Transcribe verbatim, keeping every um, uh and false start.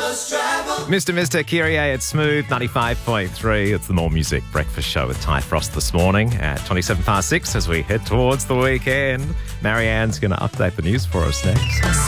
Mister Mister Kyrie at Smooth ninety-five point three. It's the More Music Breakfast Show with Ty Frost this morning at twenty-seven past six as we head towards the weekend. Marianne's going to update the news for us next.